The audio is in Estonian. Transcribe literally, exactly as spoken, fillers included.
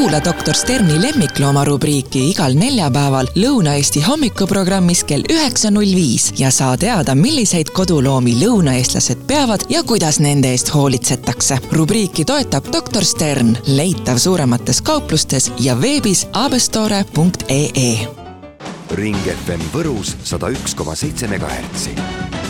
Kuula doktor Sterni lemmiklooma rubriiki igal neljapäeval Lõuna-Eesti hommikuprogrammis kell üheksa null viis ja saa teada, milliseid koduloomi lõunaeestlased peavad ja kuidas nende eest hoolitsetakse. Rubriiki toetab doktor Stern, leitav suuremates kauplustes ja veebis abestore punkt ee. Ring F M Võrus sada üks koma seitse megahertsi.